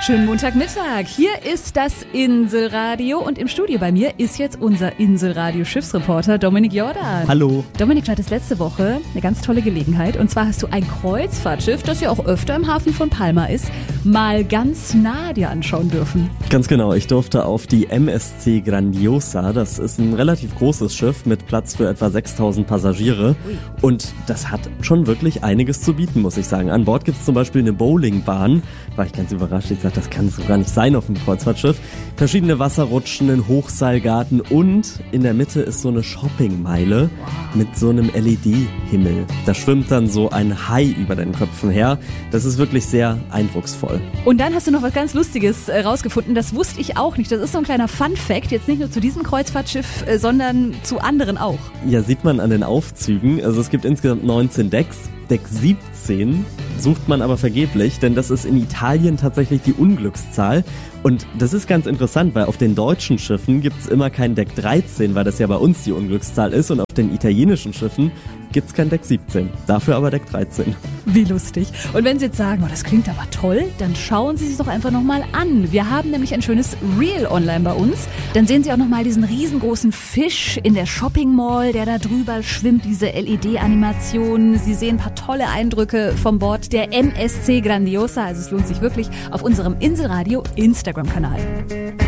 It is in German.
Schönen Montagmittag. Hier ist das Inselradio und im Studio bei mir ist jetzt unser Inselradio-Schiffsreporter Dominik Jordan. Hallo. Dominik, du hattest letzte Woche eine ganz tolle Gelegenheit und zwar hast du ein Kreuzfahrtschiff, das ja auch öfter im Hafen von Palma ist, mal ganz nah dir anschauen dürfen. Ganz genau, ich durfte auf die MSC Grandiosa, das ist ein relativ großes Schiff mit Platz für etwa 6000 Passagiere. Ui. Und das hat schon wirklich einiges zu bieten, muss ich sagen. An Bord gibt es zum Beispiel eine Bowlingbahn, war ich ganz überrascht, ich dachte, das kann so gar nicht sein auf dem Kreuzfahrtschiff. Verschiedene Wasserrutschen, einen Hochseilgarten und in der Mitte ist so eine Shoppingmeile mit so einem LED-Himmel. Da schwimmt dann so ein Hai über den Köpfen her. Das ist wirklich sehr eindrucksvoll. Und dann hast du noch was ganz Lustiges rausgefunden, das wusste ich auch nicht. Das ist so ein kleiner Fun-Fact, jetzt nicht nur zu diesem Kreuzfahrtschiff, sondern zu anderen auch. Ja, sieht man an den Aufzügen. Also es gibt insgesamt 19 Decks. Deck 17 sucht man aber vergeblich, denn das ist in Italien tatsächlich die Unglückszahl. Und das ist ganz interessant, weil auf den deutschen Schiffen gibt's immer kein Deck 13, weil das ja bei uns die Unglückszahl ist. Und auf den italienischen Schiffen gibt's kein Deck 17, dafür aber Deck 13. Wie lustig. Und wenn Sie jetzt sagen, oh, das klingt aber toll, dann schauen Sie es doch einfach nochmal an. Wir haben nämlich ein schönes Reel online bei uns. Dann sehen Sie auch nochmal diesen riesengroßen Fisch in der Shopping Mall, der da drüber schwimmt, diese LED-Animation. Sie sehen ein paar tolle Eindrücke vom Bord der MSC Grandiosa. Also es lohnt sich wirklich auf unserem Inselradio Instagram-Kanal.